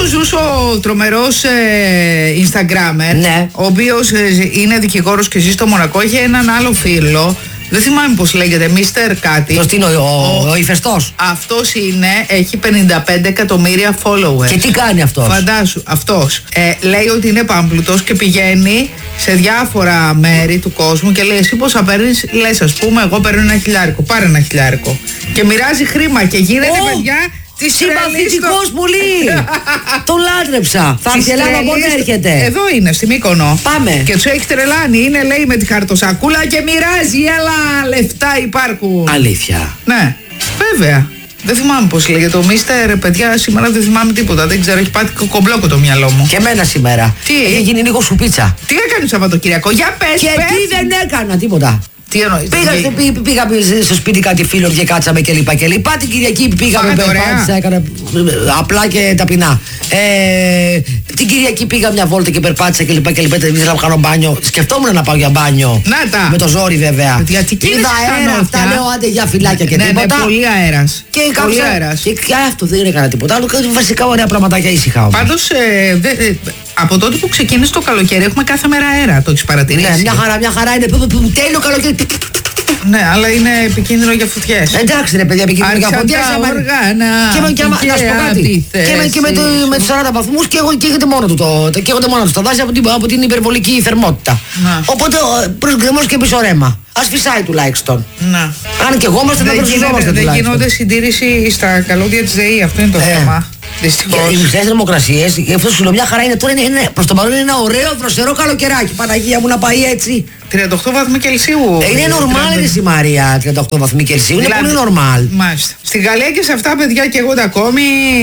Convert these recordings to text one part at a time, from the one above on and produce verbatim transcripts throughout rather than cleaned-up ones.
Ζους, ο τρομερός ε, Instagrammer, ναι. ο οποίος ε, είναι δικηγόρος και ζει στο Μονακό, είχε έναν άλλο φίλο. Δεν θυμάμαι πώς λέγεται, Μίστερ κάτι. Ποιος είναι ο, ο, ο, ο ηφαιστός. Αυτός είναι, έχει πενήντα πέντε εκατομμύρια followers. Και τι κάνει αυτός? Φαντάσου, αυτός ε, λέει ότι είναι πάμπλουτος και πηγαίνει σε διάφορα μέρη του κόσμου και λέει: εσύ πόσα παίρνεις? Λες, ας πούμε, εγώ παίρνω ένα χιλιάρικο. Πάρε ένα χιλιάρικο. Και μοιράζει χρήμα και γίνεται, oh! παιδιά. Συμπαθητικός πολύ! Το λάτρεψα. Θα έρθει η Ελλάδα, πότε έρχεται? Εδώ είναι, στη Μύκονο. Πάμε. Και τους έχει τρελάνει. Είναι, λέει, με τη χαρτοσακούλα και μοιράζει. Έλα, λεφτά υπάρχουν. Αλήθεια? Ναι, βέβαια. Δεν θυμάμαι πώς λέγεται. Το Μίστερ, παιδιά, σήμερα δεν θυμάμαι τίποτα. Δεν ξέρω, έχει πάθει κομπλόκο το μυαλό μου. Και εμένα σήμερα. Τι? Έχει γίνει λίγο σουπίτσα. Τι έκανε Σαββατοκύριακο? Για πες, και πες. τι δεν έκανα, τίποτα. Τι εννοείς? Πήγα, τι... πήγα, πήγαμε στο σπίτι κάτι φίλων και κάτσαμε και λοιπά και λοιπά. Την Κυριακή πήγαμε, περπάτησα, έκανα απλά και ταπεινά. Ε, την Κυριακή πήγα μια βόλτα και περπάτησα και λοιπά και λοιπά. Δεν ήθελα να κάνω μπάνιο. Σκεφτόμουν να πάω για μπάνιο. Να τα. Με το ζόρι βέβαια. Γιατί είδα αέρα, αυτά λέω άντε για φυλάκια και ναι, τίποτα. Ναι, πολύ αέρας. Και πολύ αέρας. Και, και αυτό δεν έκανα τίποτα άλλο. Βασικά ωραία πραγματάκια ήσυχα όμως. Πάντως ε, δε, ε, από τότε που ξεκίνησε το καλοκαίρι έχουμε κάθε μέρα αέρα. Το έχεις παρατηρήσει? Ναι, μια χαρά, μια χαρά είναι. Τέλειο καλοκαίρι. Ναι, αλλά είναι επικίνδυνο για φωτιές. Εντάξει ρε παιδιά, επικίνδυνο για φωτιές. Οργάνα. Και με, και, να σου πω κάτι. Και με, και με, το, με τους σαράντα βαθμούς και καίγεται μόνο του το, το, καίγονται μόνο του τα δάση από την, από την υπερβολική θερμότητα. Να. Οπότε προς γκρεμός και πίσω ρέμα. Ας φυσάει τουλάχιστον. Να. Αν και εγώ είμαστε να προσφυζόμαστε τουλάχιστον. Δεν γίνονται συντήρηση στα καλώδια της ΔΕΗ, αυτό είναι το ε. θέμα. Δυστυχώς. Οι μισές θερμοκρασίες, αυτό σου λέω μια χαρά είναι τώρα, είναι, είναι, προς το παρόν είναι ένα ωραίο δροσερό καλοκαιράκι. Παναγία μου να πάει έτσι. τριάντα οκτώ βαθμοί Κελσίου. Είναι νορμάλ η Μαρία, τριάντα οκτώ βαθμοί Κελσίου. Είναι πολύ νορμάλ. Μάλιστα. Στην Γαλλία και σε αυτά παιδιά καίγονται ακόμη.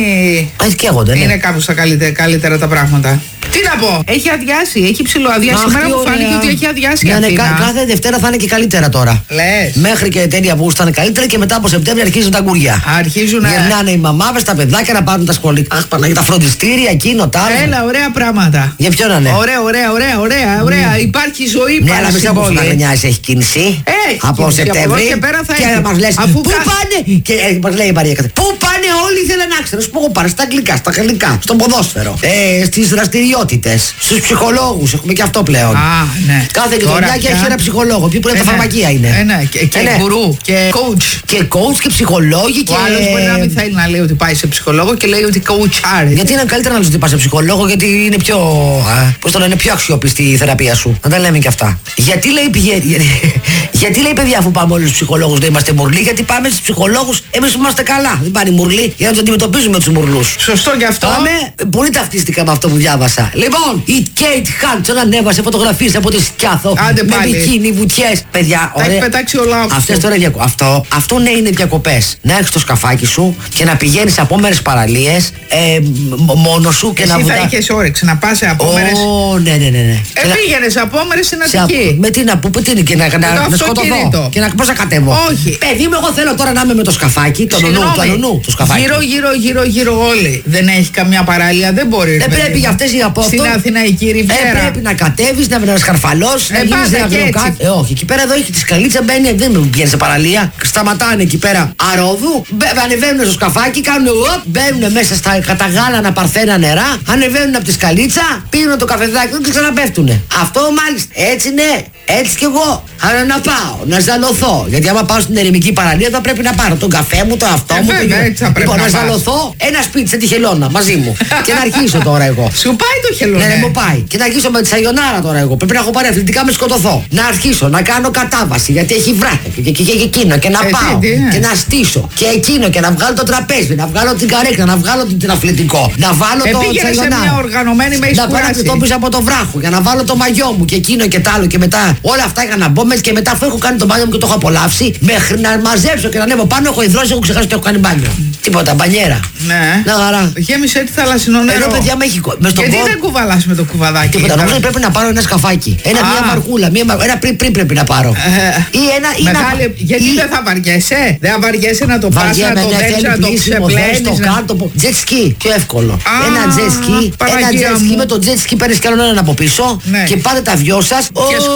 Α, καίγονται, ναι. Είναι κάπου στα καλύτερα, καλύτερα τα πράγματα. Τι να πω, έχει αδειάσει, έχει ψηλοαδειάσει. Σήμερα μου φάνηκε ότι έχει αδειάσει. Ναι, ναι, κάθε Δευτέρα θα είναι και καλύτερα τώρα. Λες. Μέχρι και τέλεια Αυγούστου θα είναι καλύτερα και μετά από Σεπτέμβριο αρχίζουν τα γκουριά. Αρχίζουν να. Γυρνάνε οι μαμάδες, τα παιδάκια να πάρουν τα σχολικά. Αχ, Παναγία, τα φροντιστήρια, εκείνο, τα άλλα. Έλα, ωραία πράγματα. Για ποιον να είναι? Ωραία, ωραία, ωραία, ωραία, ωραία. Mm. Υπάρχει ζωή πάλι. Ναι, αλλά μην από Φλαγενιάς έχει κίνηση. Έχει από Σεπτέμβριο. Και πέρα θα και έχει. μας λες, αφού πού κα... πάνε. Και ε, μας λέει η Μαρία, πού πάνε όλοι ήθελαν να ξέρουν. Σου πω, πάνε στα αγγλικά, στα γαλλικά, στο ποδόσφαιρο, ε, στις δραστηριότητες, στους ψυχολόγους. Έχουμε και αυτό πλέον. Α, ναι. Κάθε γειτονιάκι έχει ένα ψυχολόγο. Ποιο πρέπει να τα φαρμακεία είναι. Ε, ναι. Και, και ε, γκουρού. Και coach. Και coach και ψυχολόγοι. Ο άλλος μπορεί να μην θέλει να λέει ότι πάει σε ψυχολόγο και λέει ότι coach. Γιατί είναι καλύτερα να λες ότι πάει σε ψυχολόγο, γιατί είναι πιο. Πώς το λένε, πιο αξιόπιστη η θεραπεία σου. Να τα λέμε και αυτά. Γιατί λέει πηγαίνει. Γιατί, γιατί λέει παιδιά, αφού πάμε όλοι στους ψυχολόγους να είμαστε μουρλοί, γιατί πάμε στους ψυχολόγους, εμείς είμαστε καλά. Δεν πάνε οι μουρλοί για να τους αντιμετωπίζουμε τους μουρλούς. Σωστό και αυτό. Πάμε, πολύ ταυτίστηκα με αυτό που διάβασα. Λοιπόν, η Kate Hudson ανέβασε φωτογραφίες από τη Σκιάθο. Άντε με πάλι. μπικίνι, βουτιές. Παιδιά, τα έχει πετάξει όλα. Αυτές τώρα διακο... αυτό, αυτό ναι είναι διακοπές. Να έχεις το σκαφάκι σου και να πηγαίνεις από μέρες παραλίες ε, μόνος σου και εσύ να βουτά. Εσύ θα είχες όρεξη να πας σε απόμερες. Ω, ναι, ναι, ναι. ναι. Ε, πήγαινες απόμερες στην Αττική. Με τι να πού, τι είναι και να, να, να σκοτωθώ. Και να πώς να κατέβω. Όχι. Παιδί μου, εγώ θέλω τώρα να είμαι με το σκαφάκι, το νονού, το νονού, το σκαφάκι. Γύρω, γύρω, γύρω, γύρω όλοι. Δεν έχει καμιά παράλια, δεν μπορεί. Δεν πρέπει για αυτές οι απόφτω. Στην Αθηναϊκή Ριβιέρα. Ε, πρέπει να κατέβεις, να, να σκαρφαλώσεις, να γίνεις ένα γλυκάκι. Ε, όχι, εκεί πέρα εδώ έχει τη σκαλίτσα, μπαίνει, δεν πηγαίνει σε παραλία. Σταματάνε εκεί πέρα αρόδου, ανεβαίνουν στο σκαφάκι, κάνουν οπ, μπαίνουν μέσα στα καταγάλανα παρθένα νερά, ανεβαίνουν από τη σκαλίτσα, πίνουν το καφεδάκι και ξαναπέφτουνε. Αυτό μάλιστα, έτσι ναι, έτσι κι εγώ. Άρα να πάω, να ζαλωθώ. Γιατί άμα πάω στην ερημική παραλία θα πρέπει να πάρω τον καφέ μου, το αυτό ε, μου. Βέβαια, έτσι θα πρέπει λοιπόν, να, να ζαλωθώ ένα σπίτι σε τη χελώνα μαζί μου. Και να αρχίσω τώρα εγώ. Σου πάει το χελώνα. Ναι, ναι, μου πάει. Και να αρχίσω με τη σαγιονάρα τώρα εγώ. Πρέπει να έχω πάρει αθλητικά με σκοτωθώ. Να αρχίσω να κάνω κατάβαση γιατί έχει βράχη και, και, και, και εκείνο και να ε, πάω τι, τι, και να στήσω και εκείνο και να βγάλω το τραπέζι, να βγάλω την καρέκλα, να βγάλω την αθλητικό, να βάλω ε, το σαγιονάρα. Σε μια οργανωμένη με να πάρω το πίσω από το βράχο για να βάλω το μαγιό μου και εκείνο και τ' άλλο και μετά όλα αυτά για να μπω μέσα και μετά αφού έχω κάνει το μπάνιο μου και το έχω απολαύσει μέχρι να μαζέψω και να ανέβω πάνω έχω υδρώσει, έχω ξεχάσει ότι έχω κάνει μπάνιο. Τίποτα, μπανιέρα. Ναι. Να χαρά. Γέμισε έτσι θαλασσινό νερό. Εδώ παιδιά με έχει κόλλει. Γιατί δεν κουβαλάς με το κουβαδάκι. Τίποτα, νομίζω πρέπει να πάρω ένα σκαφάκι. Ένα, μια μαρκούλα, μια μαρκούλα. Ένα πριν, πριν πρέπει να πάρω. Ε, ή ένα. Ή μεγάλη, να... Γιατί ή... δεν θα βαριέσαι. Δεν θα βαριέσαι να το πας, να το δέξεις, να το ξεπλένεις. Το κάτω. Jet ski, πιο εύκολο. Α, ένα jet ski. Ένα jet ski με το jet ski παίρνεις κι άλλο έναν από πίσω. Ναι. Και πάτε τα δυο σας.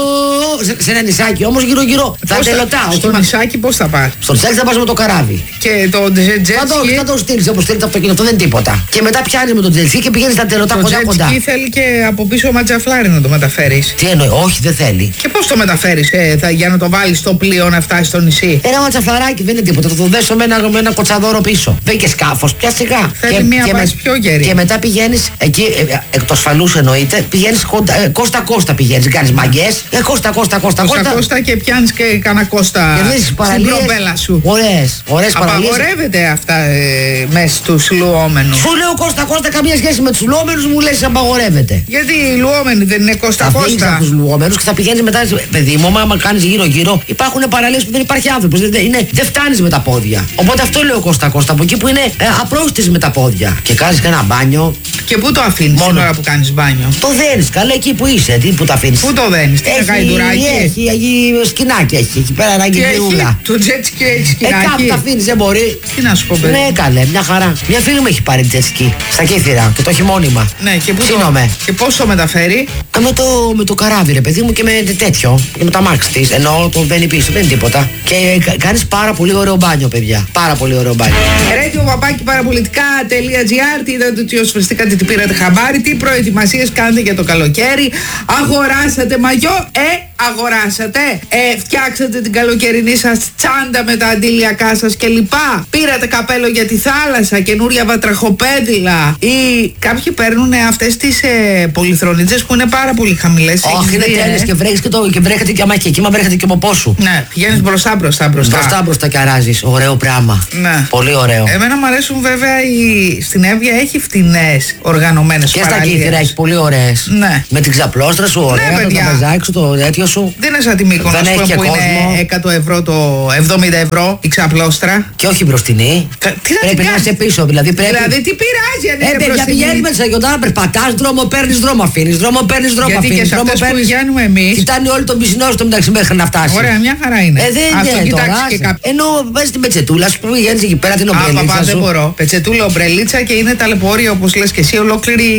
Σε, σε ένα νησάκι όμως γύρω-γύρω. Θα τελωτάω. Στο νησάκι πώς θα πας. Στο νησάκι θα πας με το καράβι. Και το jet ski. Θα το Όχι, θα το στείλει όπω στείλει το αυτοκίνητο, δεν είναι τίποτα. Και μετά πιάνει με τον τζετσκι και πηγαίνει στα τερωτά κοντά κοντά. Το θέλει και από πίσω ματζαφλάρι να το μεταφέρει. Τι εννοεί, όχι, δεν θέλει. Και πώ το μεταφέρει, ε, για να το βάλει στο πλοίο να φτάσει στο νησί. Ένα ματζαφλαράκι δεν είναι τίποτα. Θα το δέσω με ένα, με ένα κοτσαδόρο πίσω. Δεν και σκάφο, πια σιγά. Θέλει και, μία και βάση με, πιο γερή. Και μετά πηγαίνει εκεί, ε, εκ το ασφαλού εννοείται, πηγαίνει ε, κόστα κόστα πηγαίνει. Κάνει μαγκέ. Ε, κόστα κόστα κόστα κόστα. Κόστα και πιάνει και κανένα κόστα στην προπέλα σου. Ωραίες, ωραίες παραλίες. Απαγορεύεται αυτά ε, μέσα στου λουόμενους. Σου λέω κόστα κόστα, καμία σχέση με τους λουόμενους, μου λες απαγορεύεται. Γιατί οι λουόμενοι δεν είναι κόστα κόστα. Θα φύγεις από τους λουόμενους και θα πηγαίνεις μετά. Παιδί μου, άμα κάνεις γύρω-γύρω, υπάρχουν παραλίες που δεν υπάρχει άνθρωπος. Δεν, είναι, δεν φτάνεις με τα πόδια. Οπότε αυτό λέω κόστα κόστα. Από εκεί που είναι ε, απρόστης με τα πόδια. Και κάνεις και ένα μπάνιο. Και πού το αφήνεις την ώρα που κάνεις μπάνιο? Το δένεις, καλά εκεί που είσαι. Τι, που το αφήνεις. Πού το δένεις, τι γαϊδουράκι. Έχει, έχει σκηνάκι, έχει εκεί πέρα ένα γυρούλα. Το τζετσκι έχει σκηνάκι. Ε, κάπου τα αφήνεις, δεν μπορεί. Τι να σου πω, παιδί. Ναι, καλέ, μια χαρά. Μια φίλη μου έχει πάρει τζετσκι στα Κύθυρα και το έχει μόνιμα. Ναι, και πού το, και πώς το μεταφέρει? Ε, με, το, με το καράβι, ρε παιδί μου, και με τέτοιο. Και με τα μάξι τη. Ενώ το μπαίνει πίσω, δεν είναι τίποτα. Και κάνεις πάρα πολύ ωραίο μπάνιο, παιδιά. Πάρα πολύ ωραίο μπάνιο. Radio παπάκι παραπολιτικά.gr. Τι είδατε ότι osφρεστήκατε, τι πήρατε χαμπάρι, τι προετοιμασίες κάνετε για το καλοκαίρι. Αγοράσατε μαγιό, ε, αγοράσατε. Ε, φτιάξατε την καλοκαιρινή σας τσάντα με τα αντιλιακά σας κλπ. Πήρατε καπέλο για τη θάλασσα, καινούρια βατραχοπέδιλα. Ή κάποιοι παίρνουν αυτές τις ε, πολυθρονίτσες που είναι πάρα πολύ χαμηλές. Όχι, είναι τέλειες και βρέχεις και, το, και βρέχεται και αμάχη. Εκεί μα βρέχεται και από πόσο. Ναι, πηγαίνεις μπροστά μπροστά μπροστά. Μπροστά μπροστά και αράζεις. Ωραίο πράγμα. Ναι. Πολύ ωραίο. Εμένα μου αρέσουν βέβαια οι... στην Εύβοια έχει φτηνές οργανωμένες παραλίες. Και στα Κύθυρα έχει πολύ ωραίες. Ναι. Με την ξαπλώστρα σου, ωραία. Ναι, το τραπεζάκι σου, το τέτοιο σου. Δεν είναι σαν τη Μύκονο που είναι εκατό ευρώ το εβδομήντα ευρώ η ξαπλώστρα. Και όχι μπροστινή. Κα... Τι πρέπει να είσαι πίσω, δηλαδή πρέπει. Δηλαδή τι πειράζει αν είναι μπροστινή. Ε, παιδιά, πηγαίνεις με τις αγιοντάρα, περπατάς δρόμο, παίρνεις δρόμο, αφήνεις δρόμο, παίρνεις δρόμο, αφήνεις. Γιατί και σε αυτές που πηγαίνουμε εμείς. Κοιτάνε όλοι τον πισινό στο μεταξύ μέχρι να φτάσει. Ωραία, μια χαρά είναι. Ε, δεν είναι τώρα. Ενώ βάζεις την πετσετούλα σου που πηγαίνεις εκεί πέρα την ομπρελίτσα. Α, δεν μπορώ. Πετσετούλα, ομπρελίτσα και είναι ταλαιπωρία όπως λες και εσύ, ολόκληρη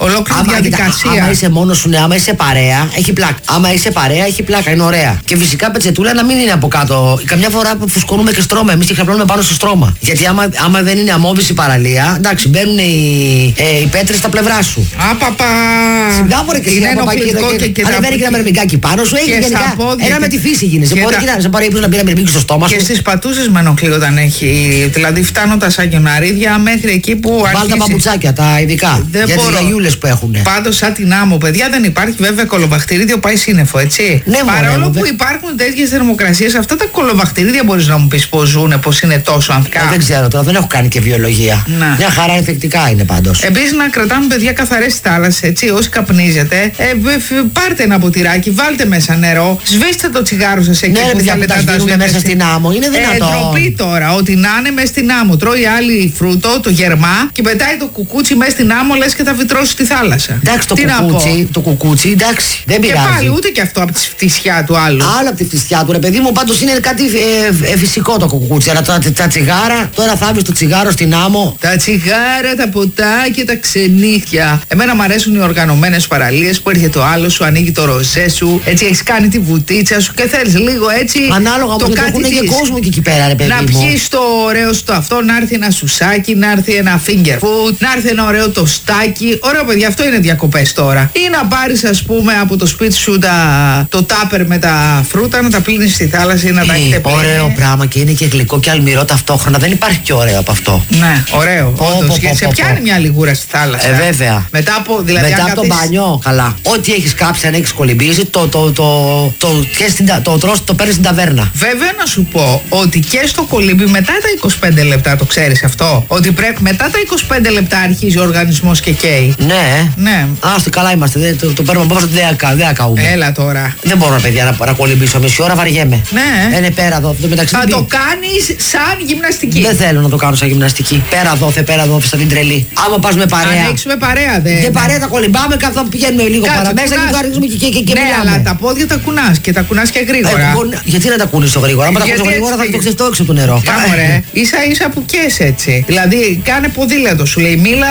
διαδικασία. Άμα είσαι μόνος σου, ναι, άμα είσαι παρέα, έχει πλάκα. Άμα είσαι παρέα, έχει πλάκα, είναι ωραία. Και φυσικά πετσετούλα να μην είναι από κάτω. Καμιά φορά που φουσκωνούμε και στρώμα, εμείς και χαπλώνουμε πάνω στο στρώμα. Γιατί άμα, άμα δεν είναι αμμόβηση παραλία, εντάξει, μπαίνουν οι, ε, οι πέτρες στα πλευρά σου. Α, παπα. Σιγά μπορεί και εσύ να πάει και ανεβαίνει και ένα μερμηγκάκι πάνω σου, έχει γενικά. Ένα με τη φύση γίνεσαι. Μπορεί και να σε πάρει ύπνο να πει ένα μερμήγκι στο στόμα σου. Και στις πατούσες με ενοχλεί όταν έχει. Δηλαδή φτάνοντας σαν γιοναρίδια μέχρι εκεί που αρχίζει. Βάλτε τα παπουτσάκια, τα ειδικά. Δεν για τις γαγιούλες που έχουν. Πάντως σαν την άμμο, παιδιά, δεν υπάρχει βέβαια κολοβακτηρίδιο, πάει σύννεφο, έτσι. Ναι, παρόλο που υπάρχουν τέτοιες θερμοκρασίες, αυτά τα κολοβακτηρίδια μπορείς να μου πεις πώς ζουν, πώς είναι τόσο ανθικά. Ε, δεν ξέρω τώρα, δεν έχω κάνει και βιολογία. Να. Μια χαρά ενθεκτικά είναι πάντως. Επίσης να κρατάμε, παιδιά, καθαρές τις θάλασσες, έτσι. Όσοι καπνίζετε, ε, πάρτε ένα ποτηράκι, βάλτε μέσα νερό, σβήστε το τσιγάρο σας εκεί. Ναι, που παιδιά, τα σβήνουν μέσα στην άμμο. Είναι δυνατό. Ε, ντροπή τώρα, ότι να είναι μέσα στην άμμο. Τρώει άλλη φρούτο, το γερμά, και πετάει το κουκούτσι μέσα στην άμμο, λες και θα βυτρώσει τη θάλασσα. Εντάξει, το κουκούτσι, το κουκούτσι, εντάξει. Δεν πειράζει. Και πάλι ούτε και αυτό από τη φτισιά του άλλου. Άλλο από τη φτισιά του, ρε παιδί μου, πάντως είναι κάτι ε, ε, φυσικό το κουκούτσι. Αλλά τα, τα, τα τσιγάρα, τώρα θα βρει το τσιγάρο στην άμμο. Τα τσιγάρα, τα ποτά και τα ξενύχια. Εμένα μου αρέσουν οι οργανωμένες παραλίες που έρχεται ο άλλος σου, ανοίγει το ροζέ σου, έτσι έχεις κάνει τη βουτίτσα σου και θέλεις λίγο έτσι. Ανάλογα το κάτι έχουν και κόσμο και εκεί πέρα, ρε παιδί να μου. πιεις το ωραίο στο αυτό, να έρθει ένα σουσάκι, να έρθει ένα finger food, να έρθει ένα ωραίο τοστάκι. Ωραίο, παιδιά, αυτό είναι διακοπές τώρα. Ή να πάρεις, ας πούμε, από το σπίτι σου τα, το τάπερ με τα φρούτα, να τα πλύνεις στη θάλασσα ή να τα έχετε πλύνει. Ωραίο πράγμα και είναι και γλυκό και αλμυρό ταυτόχρονα. Δεν υπάρχει πιο ωραίο από αυτό. Ναι, ωραίο. Πω, όντως, πω, γιατί πω, σε πιάνει πω. μια λιγούρα στη θάλασσα. Ε, βέβαια. Μετά από, δηλαδή, Μετά από το μπάνιο, καλά. Ό,τι έχεις κάψει, αν έχεις κολυμπήσει, το, το, το, το, το, το, το, το παίρνεις στην ταβέρνα. Βέβαια να σου πω ότι και στο κολύμπι μετά τα είκοσι πέντε λεπτά, το ξέρεις αυτό, ότι πρέπει μετά τα είκοσι πέντε λεπτά αρχίζει ο οργανισμός και καίει. Ναι. Ναι. Άστο, καλά είμαστε. Δεν, το, το παίρνουμε από δεν θα καούμε. Έλα τώρα. Δεν μπορώ, παιδιά, να παρακολυμπήσω μισή ώρα, βαριέμαι. Ναι. Είναι πέρα εδώ. Θα το κάνεις σαν γυμναστική. Δεν θέλω να το κάνω σαν γυμναστική. Πέρα δόθε, πέρα δόθε, σαν την τρελή. Άμα πας με παρέα. Ανοίξουμε παρέα, δεν. Και παρέα τα κολυμπάμε, καθόλου πηγαίνουμε λίγο παραμέσα και το ανοίγουμε και, και, και, και ναι, μιλάμε. αλλά τα πόδια τα κουνάς και τα κουνάς και γρήγορα. Ε, γιατί να τα κουνείς το γρήγορα? Αν τα κουνείς γρήγορα θα το ξεστώ έξω του νερό. Κάμωρε, ίσα ίσα που κες έτσι. Δηλαδή κάνε ποδήλατο, σου λέει μίλα, αλλά κάνε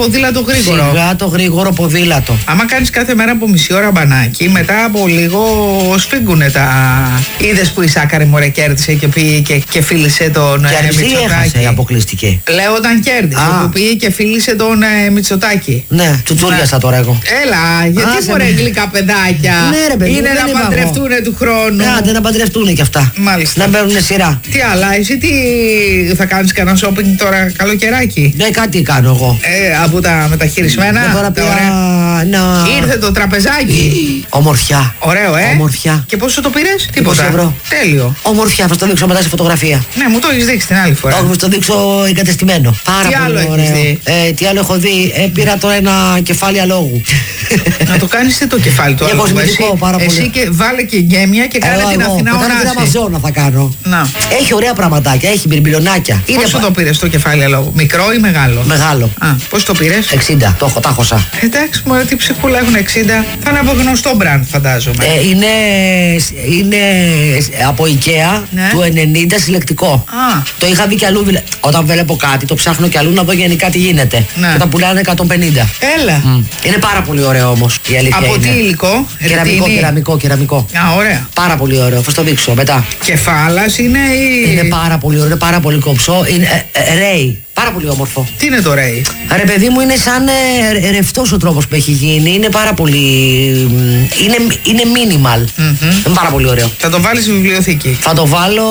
ποδήλατο γρήγορο. Σιγά το γρήγορο ποδήλατο. Άμα κάνεις κάθε μέρα από μισή ώρα μπανάκι, μετά από λίγο σφίγγουνε τα. Είδες που η Σάκαρη μωρέ κέρδισε και πήγε και, και φίλησε τον και ε, Μητσοτάκη. Και αποκλειστική. Λέω όταν κέρδισε, που πήγε και φίλησε τον ε, Μητσοτάκη. Ναι, τσουτσούριασα τώρα εγώ. Έλα, γιατί μωρέ γλυκά παιδάκια. Ναι, ρε, παιδί, είναι να παντρευτούνε του χρόνου. Άντε να παντρευτούνε κι αυτά. Μάλιστα. Να μπαίνουνε σειρά. Τι άλλα, εσύ τι θα κάνεις κανένα shopping τώρα καλοκαιράκι? Ναι, κάτι κάνω εγώ. Ε, από τα μεταχειρισμένα. Ναι, τώρα πήρα να... Ήρθε το τραπεζάκι. Ομορφιά. Ωραίο, ε. Ομορφιά. Και πόσο το πήρες? Τίποτα. Ευρώ. Τέλειο. Ομορφιά, θα στο δείξω μετά σε φωτογραφία. Ναι, μου το έχεις δείξει την άλλη φορά. Όχι, θα το δείξω εγκατεστημένο. Πάρα τι πολύ άλλο ωραίο. Έχεις δει? Ε, τι άλλο έχω δει? Ε, πήρα τώρα ένα κεφάλι αλόγου. Να το κάνεις το κεφάλι του αλόγου. Εσύ, πάρα πολύ. Εσύ και βάλε και γέμια και κάνε την Αθηνά ονάση. Την Αμαζόνα θα κάνω. Να. Έχει ωραία πραγματάκια, έχει μπιρμπιλονάκια. Πόσο το πήρες το κεφάλι αλόγου? Μικρό ή μεγάλο? Μεγάλο. Α, πώς το πήρες? εξήντα. Το έχω, τα χωσα. Εντάξει, μωρέ, τι ψυχούλα έχουν εξήντα. Θα είναι από γνωστό μπραντ, φαντάζομαι. Ε, είναι, είναι από IKEA, ναι. Του ενενήντα συλλεκτικό. Α. Το είχα δει κι αλλού. Όταν βλέπω κάτι, το ψάχνω κι αλλού να δω γενικά τι γίνεται. Ναι. Και τα πουλάνε εκατόν πενήντα. Έλα. Mm. Είναι πάρα πολύ ωραίο όμως η αλήθεια. Από είναι. τι υλικό? Κεραμικό, κεραμικό, κεραμικό. Α, ωραία. Πάρα πολύ ωραίο. Θα το δείξω μετά. Κεφάλας είναι ή... Είναι πάρα πολύ ωραίο, είναι πάρα πολύ κομψό. Είναι ε, ε, ρέι. Πάρα πολύ όμορφο. Τι είναι το ρέι? Ρε παιδί μου, είναι σαν ε, ρευστός ο τρόπος που έχει γίνει. Είναι πάρα πολύ... Είναι, είναι minimal. Mm-hmm. Είναι πάρα πολύ ωραίο. Θα το βάλεις στη βιβλιοθήκη? Θα το βάλω...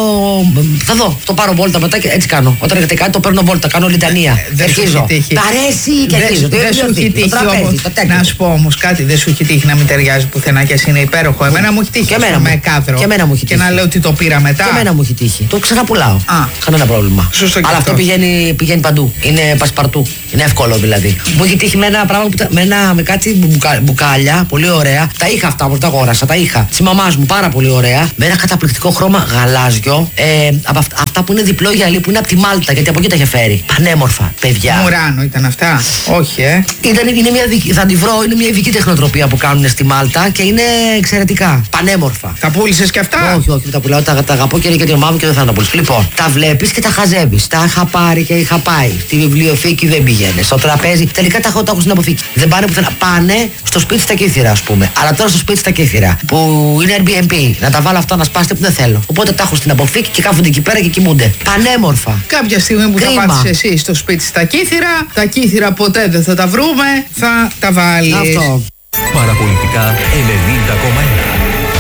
Θα δω. Το πάρω βόλτα μετά και έτσι κάνω. Όταν έχετε κάτι το παίρνω βόλτα. Κάνω λιτανία. Ε, δεν σου έχει τύχει. Τα αρέσει και αρχίζω. Δεν σου έχει τύχει όμως. Να σου πω όμως κάτι. Δεν σου έχει τύχει να μην ταιριάζει πουθενά και εσύ είναι υπέροχο. Εμένα μου έχει τύχει. Με κάδρο. Και εμένα μου έχει τύχει. Και να λέω ότι το πήρα μετά. Και εμένα μου έχει τύχει. Το ξαναπουλάω. Κανένα πρόβλημα. Σωστό. Αλλά αυτό πηγαίνει, πηγαίνει παντού. Είναι πασπαρτού. Είναι εύκολο δηλαδή. Μου έχει τύχει με ένα πράγμα που, με, ένα, με κάτι μπουκα, μπουκάλια, πολύ ωραία. Τα είχα αυτά που τα αγόρασα, τα είχα. Τη μαμά μου, πάρα πολύ ωραία. Με ένα καταπληκτικό χρώμα γαλάζιο. Ε, από αυτά, αυτά που είναι διπλό γυαλί που είναι από τη Μάλτα, γιατί από εκεί τα είχε φέρει. Πανέμορφα, παιδιά. Μουράνο ήταν αυτά. Όχι, ε. Ήταν, είναι μια δική, θα τη βρω, είναι μια ειδική τεχνοτροπία που κάνουν στη Μάλτα και είναι εξαιρετικά. Πανέμορφα. Τα πούλησες και αυτά? Όχι, όχι, τα πουλάω, τα, τα αγαπώ και είναι και την ομάδα μου και δεν θα τα πουλήσω. Λοιπόν, τα βλέπει και τα χαζεύει. Τα είχα πάρει και είχα πάει. Στη βιβλιοθήκη δεν πηγαίνει. Στο τραπέζι, τελικά τα έχω, τα έχω στην αποθήκη. Δεν πάνε πουθενά. Πάνε στο σπίτι στα Κύθυρα, α πούμε. Αλλά τώρα στο σπίτι στα Κύθυρα, που είναι Airbnb, να τα βάλω αυτά να σπάσετε που δεν θέλω. Οπότε τα έχω στην αποθήκη και κάθονται εκεί πέρα και κοιμούνται. Πανέμορφα. Κάποια στιγμή που Κρίμα. Θα πάτησε εσύ στο σπίτι στα Κύθυρα, τα Κύθυρα ποτέ δεν θα τα βρούμε, θα τα βάλει. Αυτό. Παραπολιτικά ενενήντα κόμμα ένα.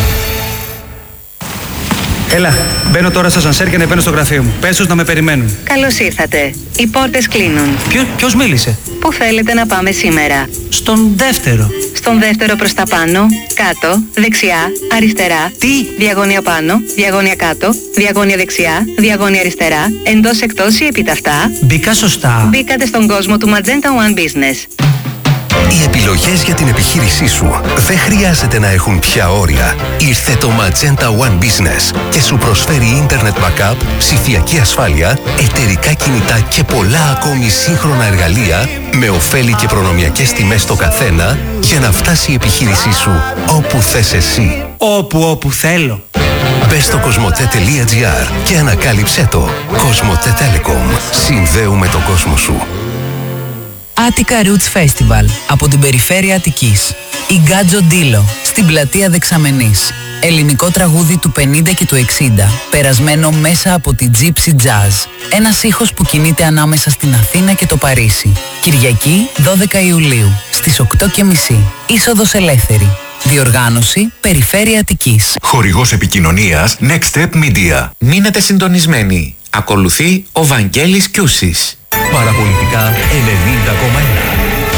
Έλα, μπαίνω τώρα στα σανσέρ και ανεβαίνω στο γραφείο μου. Πες τους να με περιμένουν. Καλώς ήρθατε. Οι πόρτες κλείνουν. Ποιο, ποιος μίλησε? Πού θέλετε να πάμε σήμερα? Στον δεύτερο. Στον δεύτερο προς τα πάνω, κάτω, δεξιά, αριστερά. Τι? Διαγώνια πάνω, διαγώνια κάτω, διαγώνια δεξιά, διαγώνια αριστερά, εντός εκτός ή επιταυτά. Μπήκα σωστά. Μπήκατε στον κόσμο του Magenta One Business. Οι επιλογές για την επιχείρησή σου δεν χρειάζεται να έχουν πια όρια. Ήρθε το Magenta One Business και σου προσφέρει Internet Backup, ψηφιακή ασφάλεια, εταιρικά κινητά και πολλά ακόμη σύγχρονα εργαλεία με ωφέλη και προνομιακές τιμές στο καθένα για να φτάσει η επιχείρησή σου όπου θες εσύ. Όπου όπου θέλω. Μπες στο κοσμοτέ τελεία τζι άρ και ανακάλυψέ το. Κοσμοτέ Telecom. Συνδέουμε τον κόσμο σου. Attica Roots Festival από την περιφέρεια Αττικής. Η Γκάτζο Ντίλο στην πλατεία Δεξαμενής. Ελληνικό τραγούδι του πενήντα και του εξήντα, περασμένο μέσα από τη Gypsy Jazz. Ένας ήχος που κινείται ανάμεσα στην Αθήνα και το Παρίσι. Κυριακή δώδεκα Ιουλίου στις οκτώ και μισή. Είσοδος ελεύθερη. Διοργάνωση Περιφέρεια Αττικής. Χορηγός επικοινωνίας Next Step Media. Μείνετε συντονισμένοι. Ακολουθεί ο Βαγγέλης Κιούσης. Παραπολιτικά ενενήντα κόμμα ένα.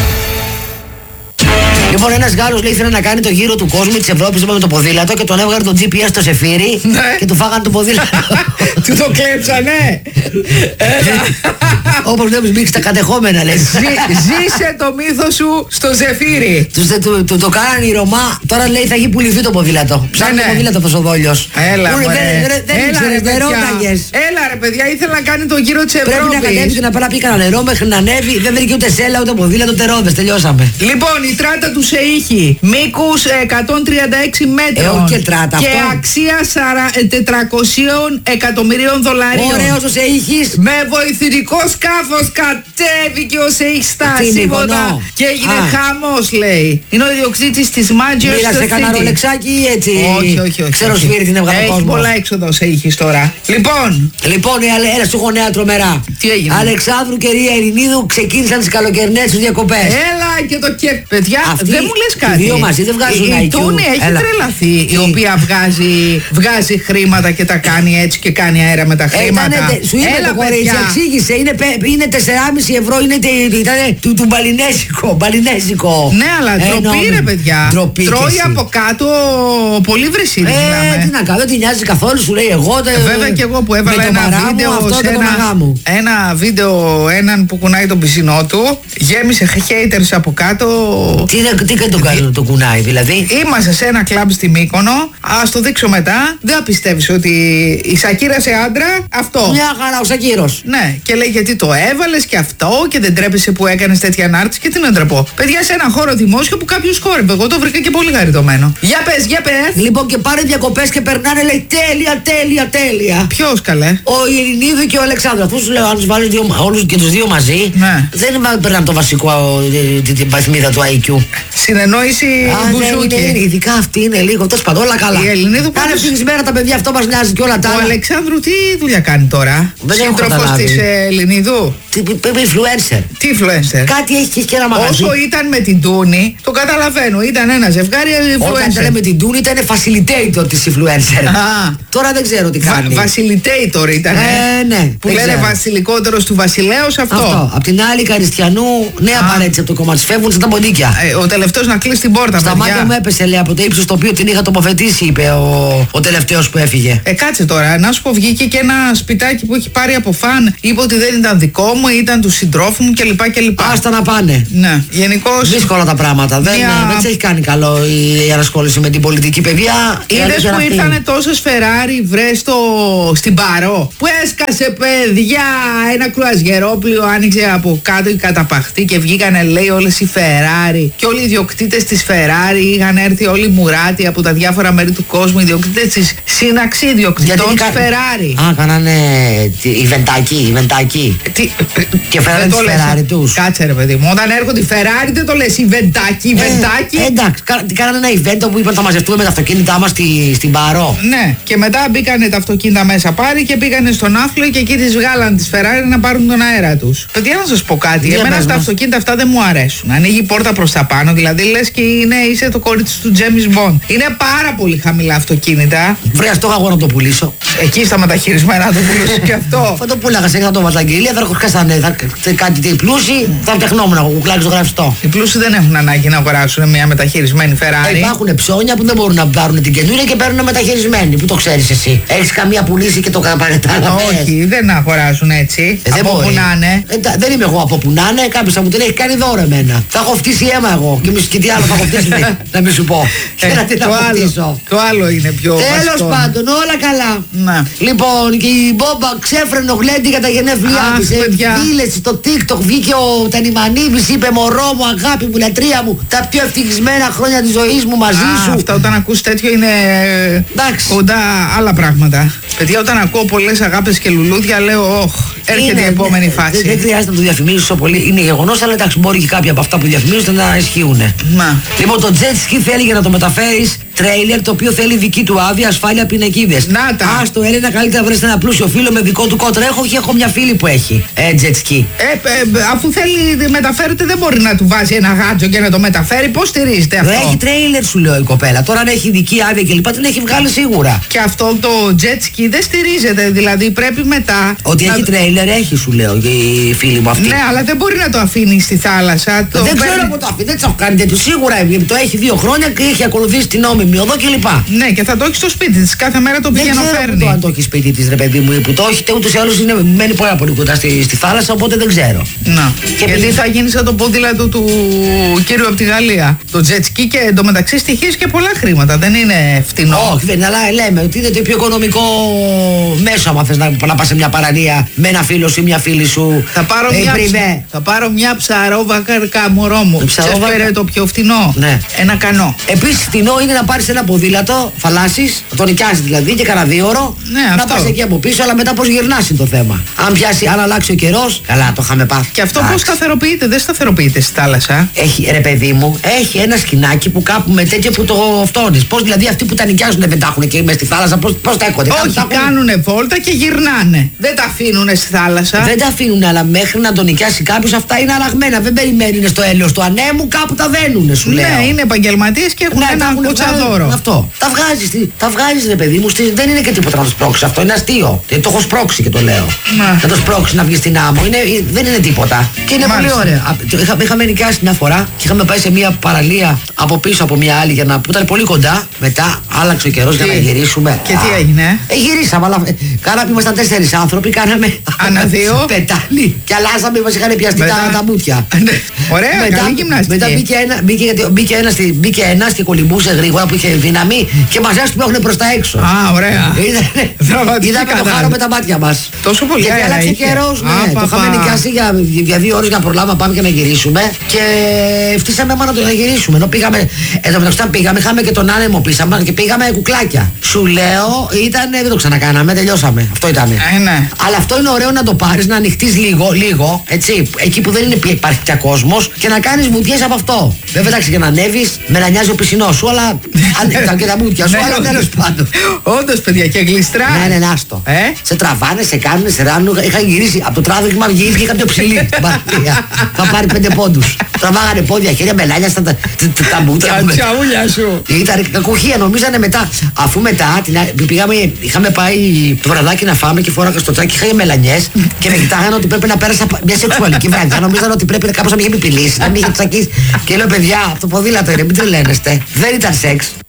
Λοιπόν, ένας Γάλλος λέει ήθελε να κάνει το γύρο του κόσμου της Ευρώπης με το ποδήλατο και τον έβγαλε το τζι πι ες στο Σεφύρι και του φάγανε το ποδήλατο. Του το κλέψανε. Όπως βλέπεις μπήκε στα κατεχόμενα, λες. Ζήσε το μύθο σου στο Ζεφύρι. Του το κάνανε οι Ρωμά. Τώρα λέει θα έχει πουληθεί το ποδήλατο. Ψάχνει το ποδήλατο αυτός ο Δόλιος. Έλα δεν ρώταγες. Έλα ρε παιδιά, ήθελα να κάνει το γύρο της Ευρώπης. Πρέπει να κατέβει και να πάει να πει κανένα νερό μέχρι να ανέβει. Δεν βρήκε ούτε σέλα, ούτε ποδήλατο, ούτε ρόδες. Τελειώσαμε. Λοιπόν, η τράτα του του σε ήχη, μήκους εκατόν τριάντα έξι μέτρων Ε, και τράτα, και αυτό. αξία τετρακόσια εκατομμυρίων δολαρίων. Ωραίος ο σε ήχης. Με βοηθητικό σκάφος κατέβηκε ο Σεϊχ στα Τι είναι, Σύμβοτα γονό? και έγινε Α. χαμός, λέει. Είναι ο ιδιοκτήτης της Manchester Μοίρασε κανένα City. ρολεξάκι ή έτσι. Όχι, όχι, όχι. Ξέρω όχι. σφύρι την έβγαλε ο Έχει κόσμος. πολλά έξοδα ο Σεϊχης τώρα. Λοιπόν, Λοιπόν, ε, έλα σου έχω νέα τρομερά. Τι έγινε? Αλεξάνδρου και Ρία Ελληνίδου ξεκίνησαν τις καλοκαιρινές τους διακοπές. έλα και το και. Παιδιά, Αυτοί δεν μου λες οι κάτι. δύο μαζί δεν βγάζουν Η, η άι κιου. Τούνη έχει Έλα. τρελαθεί. Η Τι? οποία βγάζει, βγάζει χρήματα και τα κάνει έτσι και κάνει αέρα με τα Ε, χρήματα. ήτανε, σου είπε έλα, το κορίτσι, παιδιά. εξήγησε. Είναι, πε- είναι τεσσεράμισι ευρώ, είναι τε- ήτανε του, του μπαλινέζικο. Μπαλινέζικο. Ναι, αλλά Ε, ντροπή νόμι- ρε παιδιά. Ντροπή κι Τρώει εσύ. από κάτω πολύ βρυσίδι. Ε, μιλάμε. τι να κάνω, δεν τη νοιάζει καθόλου, σου λέει εγώ. Τε, Βέβαια και εγώ που έβαλα με το ένα μαρά μου, βίντεο αυτό σε και το ένα, μαγά μου. ένα βίντεο έναν που κουνάει τον πισινό του. Γέμισε haters από κάτω. Τι, είναι- τι κάνει το, κάνει, το κουνάει, δηλαδή. Είμαστε σε ένα κλαμπ στη Μύκονο. Α το δείξω μετά. Δεν θα πιστεύεις ότι η Σακύρα σε άντρα αυτό. Μια χαρά, ο Σακύρος. Ναι, και λέει γιατί το έβαλες και αυτό και δεν τρέπεσαι που έκανες τέτοια ανάρτηση και τι να ντραπώ. Παιδιά, σε ένα χώρο δημόσιο που κάποιος χόρευε. Εγώ το βρήκα και πολύ χαριτωμένο. Για πες, για πες. Λοιπόν, και πάρε διακοπές και περνάνε, λέει τέλεια, τέλεια, τέλεια. Ποιος καλέ. Ο Ειρηνίδου και ο Αλεξάνδρου. Αυτού σου λέω, αν του βάλει όλου και του δύο μαζί, Ναι. δεν περνάνε το βασικό, ε, την, την βαθμίδα του άι κιου. Συνεννόηση Α, ναι, είναι, είναι, μπουζούκι. ειδικά αυτή είναι λίγο. Τέλο πάντων, όλα καλά. Η Ελληνίδου Κάνε πάντως- ευτυχισμένα τα παιδιά, αυτό μα νοιάζει και όλα τα Ο άλλα. Αλεξάνδρου τι δουλειά κάνει τώρα. Δεν έχω Σύντροφος καταλάβει. της ε, Ελληνίδου. Τι πει influencer. Τι influencer. Κάτι έχει και έχει και ένα μαγαζί. Όσο ήταν με την Τούνη, το καταλαβαίνω. Ήταν ένα ζευγάρι Όταν influencer. ήταν με την Τούνη ήταν facilitator τη influencer. Α. Τώρα δεν ξέρω τι Βα- κάνει. Βασιλιτέιτορ ήταν. Ε, ναι, Που δεν λένε ξέρω. βασιλικότερος του βασιλέως αυτό. Αυτό. Απ' την άλλη, Καριστιανού, νέα Α. παρέτηση από το κόμμα τη. Φεύγουν σαν τα ποντίκια. Ε, ο τελευταίος να κλείσει την πόρτα, Στα παιδιά. μάτια μου έπεσε, λέει, από το ύψο το οποίο την είχα τοποθετήσει, είπε ο, ο τελευταίο που έφυγε. Ε, κάτσε τώρα, να σου πω, βγήκε και ένα σπιτάκι που έχει πάρει από φαν. Είπε ότι δεν ήταν δικό μου, ήταν του συντρόφου μου κλπ. κλπ. Άστα να πάνε. Ναι, γενικώ. Δύσκολα τα πράγματα. Δεν, Μια- δεν της έχει κάνει καλό η, η ανασχόληση με την πολιτική παιδεία. Η Είδε αλήθεια που είναι αυτή. ήρθανε τόσες Φεράρι, βρε στο... στην Παρό. Που έσκασε, παιδιά, ένα κρουαζιερόπλοιο, άνοιξε από κάτω η καταπαχτή και βγήκανε, λέει, όλες οι Φεράρι. Και όλοι οι ιδιοκτήτες της Φεράρι είχαν έρθει, όλοι οι μουράτοι από τα διάφορα μέρη του κόσμου, οι ιδιοκτήτες της σύναξη ιδιοκτητών τι της κα- Φεράρι. Α, κάνανε ιβεντάκι, ιβεντάκι. Τι, Και φέρανε δεν το τις λες. Ferrari τους. Κάτσε ρε παιδί μου, όταν έρχονται οι Ferrari δεν το λες ιβεντάκι, ιβεντάκι. Ε, εντάξει, κα- τι κάνανε ένα event που είπαν θα μαζευτούμε με τα αυτοκίνητά μας στη, στην Παρό. Ναι, και μετά μπήκανε τα αυτοκίνητα μέσα πάρει και πήγανε στον άφλο και εκεί τις βγάλαν τις Ferrari να πάρουν τον αέρα τους. Παιδιά, να σας πω κάτι, Για εμένα πες τα μας. αυτοκίνητα αυτά δεν μου αρέσουν. Ανοίγει η πόρτα προς τα πάνω, δηλαδή λες και είναι, είσαι το κορίτσι του James Bond. Είναι πάρα πολύ χαμηλά αυτοκίνητα. Βρε, αυτό είχα εγώ να το πουλήσω. Εκεί στα μεταχειρισμένα το πουλήσεις και αυτό. Θα το πούλαγα σε το βαζαγγελία, θα ροχοκάσανε, θα κα- κάτι τι πλούσιοι, θα φτιαχνόμουν εγώ κουκλάκι στο γραφιστό. Οι πλούσιοι δεν έχουν ανάγκη να αγοράσουν μια μεταχειρισμένη Ε, Ferrari. υπάρχουν ψώνια που δεν μπορούν να πάρουν την καινούρια και παίρνουν μεταχειρισμένη. Πού το ξέρεις εσύ. Έχεις καμία πουλήσει και το κατάλαβες. Όχι, δεν αγοράζουν έτσι. Ε, δεν από μπορεί. που να είναι. Ε, τα- δεν είμαι εγώ από που να είναι. Κάποιος θα μου την έχει κάνει δώρο εμένα. Θα έχω φτύσει αίμα εγώ. Και, μη- και τι άλλο θα έχω φτύσει. να μην σου πω. Ε, Και να τι το, θα άλλο, αποκτήσω. το άλλο είναι πιο Τέλος βασικό. πάντων, όλα καλά. Ναι. Λοιπόν, και η Μπόμπα ξέφρενο γλέντι για τα γενέθλιά Αχ, της. Ε, παιδιά. δήλεση στο TikTok βγήκε ο Τανιμανίδης, είπε μωρό μου, αγάπη μου, λατρεία μου, τα πιο ευτυχισμένα χρόνια της ζωής μου μαζί Α, σου. αυτά όταν ακούς τέτοιο είναι Εντάξει. κοντά άλλα πράγματα. Παιδιά, όταν ακούω πολλές αγάπες και λουλούδια λέω όχ, έρχεται Είναι, η επόμενη ναι, φάση. Δεν, δεν χρειάζεται να το διαφημίσεις τόσο πολύ. Είναι γεγονός, αλλά εντάξει, μπορεί και κάποια από αυτά που διαφημίζονται να ισχύουν. Να. Λοιπόν, το jet ski θέλει για να το μεταφέρεις τρέιλερ το οποίο θέλει δική του άδεια, ασφάλεια, πινακίδες. Να τα. Άστο, Έλενα, καλύτερα βρες ένα πλούσιο φίλο με δικό του κότρα. Έχω και έχω μια φίλη που έχει ε, jet ski. Ε, ε, αφού θέλει μεταφέρεται δεν μπορεί να του βάζει ένα γάτζο και να το μεταφέρει. Πώς στηρίζεται αυτό. Έχει τρέιλερ, σου λέω η κοπέλα. Τώρα αν έχει ειδική άδεια και λοιπά, την έχει βγάλει σίγουρα. Και αυτό το jet ski δεν στηρίζεται, δηλαδή πρέπει μετά. Ότι να- έχει τρέιλερ, έχει, σου λέω η φίλη μου αυτή. Ναι, αλλά δεν μπορεί να το αφήνει στη θάλασσα. Το Δεν ξέρω παίρνει- από το αφήνει, δεν τη έχω κάνει τέτοιο. Σίγουρα το έχει δύο χρόνια και έχει ακολουθήσει την νόμιμη ομοιοδό κλπ. Ναι, και θα το έχει στο σπίτι τη. Κάθε μέρα το πηγαίνω φέρνει. Δεν ξέρω αν το έχει σπίτι τη, ρε παιδί μου, που το έχετε ούτως ή άλλως είναι, μένει πάρα πολύ κοντά στη, στη θάλασσα, οπότε δεν ξέρω. Να. Και γιατί θα γίνει σαν το ποδήλατο του κύριου από τη Γαλλία. Το jet ski και εντωμεταξύ στοιχίζει και πολλά χρήματα. Δεν είναι φτηνό. Όχι, δεν είναι, αλλά λέμε ότι είναι το πιο οικονομικό μέσο. Άμα θε να, να πα σε μια παραλία με ένα φίλο σου ή μια φίλη σου. Θα πάρω, ε, μια, ψ... θα πάρω μια ψαρόβακα μωρό μου. Ψαρόβακα το πιο φτηνό. Ναι. Ένα κανό. Επίση, φτηνό είναι να πάρει ένα ποδήλατο, θαλάσσι, το νοικιάζει δηλαδή και κανένα δύο ώρο. Ναι, να πα εκεί από πίσω, αλλά μετά πώ γυρνά είναι το θέμα. Αν πιάσει, αν αλλάξει ο καιρό, καλά το είχαμε πάθει. Και αυτό πώ σταθεροποιείται, δεν σταθεροποιείται στη θάλασσα. Έχει, ρε παιδί μου, έχει ένα σκηνάκι που κάπου με τέτοια που το φτώνει. Πώ δηλαδή αυτοί που τα νοικιάζουν δεν τα έχουν και μέσα στη θάλασσα, πώ τα έχονται. Όχι, κάνουνε βόλτα και γυρνάνε. Δεν τα αφήνουν στη θάλασσα. Δεν τα αφήνουν, αλλά μέχρι να τον νοικιάσει κάποιο αυτά είναι αλλαγμένα. Δεν περιμένουν στο έλεος του ανέμου, κάπου τα δένουν, σου λέω. Ναι, είναι επαγγελματίε και έχουν ναι, ένα κοτσαδόρο. Αυτό. Τα βγάζει, τα βγάζει, ρε παιδί μου, στη, δεν είναι και τίποτα να το σπρώξει. Αυτό είναι αστείο. Το έχω σπρώξει και το λέω. Μα. Να το σπρώξει να βγει στην άμμο. Είναι, δεν είναι τίποτα. Και είναι Μάλιστα. πολύ ωραία. Είχα, είχαμε νοικιάσει μια φορά και είχαμε πάει σε μια παραλία από πίσω από μια άλλη για να, που ήταν πολύ κοντά. Μετά άλλαξε ο καιρό για να γυρίσουμε. Και τι έγινε? Ε, γυρίσαμε, αλλά κάναμε, ήμασταν τέσσερις άνθρωποι, κάναμε. Ανά δύο. Πετάλι. Και αλλάζαμε, μας είχαν πιαστεί τα, τα μούτια. Ωραία, μετά, καλή γυμναστική. Μετά μπήκε ένα, μπήκε, μπήκε ένας, μπήκε ένας και κολυμπούσε γρήγορα που είχε δύναμη και μαζές του έχουν προς τα έξω. Α, ωραία. Είδαμε το χάρο με τα μάτια μας. Τόσο πολύ. Γιατί άλλαξε καιρός, ναι. Το είχαμε νοικιάσει για, για δύο ώρες να προλάβουμε, πάμε και να γυρίσουμε. Και φτύσαμε μόνο να γυρίσουμε. Ενώ πήγαμε, εδώ μεταξύ πήγαμε, είχαμε και τον άνεμο πίσω και πήγαμε κουκλάκια. Σου λέω, ήταν, δεν το ξανακάναμε, τελειώσαμε. Αυτό ήταν. Ε, ναι. Αλλά αυτό είναι ωραίο να το πάρεις, να ανοιχτείς λίγο, λίγο, έτσι, εκεί που δεν είναι, υπάρχει πια κόσμος και να κάνεις βουτιές από αυτό. Βέβαια, εντάξει, και να ανέβεις, με να νοιάζει ο πισινός σου, αλλά αν και τα βουτιά σου, αλλά τέλος πάντων. Όντως, παιδιά, και γλιστρά. Ναι, ναι, άστο. Ε? Σε τραβάνε, σε κάνουν, σε ράνουν. Είχα γυρίσει από το τράβηγμα, γυρίσει κάποιο ψηλή. Θα πάρει πέντε πόντους. Τραβάγανε πόδια, χέρια, μελάνια στα τα μπουτια. Τα τσαούλια σου. Ήταν κακουχία, νομίζανε μετά. Αφού μετά πήγαμε, είχαμε πάει το βραδάκι να φάμε και φόραγα στο τσάκι, είχα μελανιές και με κοιτάγανε ότι πρέπει να πέρασα μια σεξουαλική βραδιά. Νομίζανε ότι πρέπει κάπως να με είχε επιπηλήσει, να με είχε τσακίσει. Και λέω, παιδιά, από το ποδήλατο είναι, μην τρελαίνεστε. Δεν ήταν σεξ.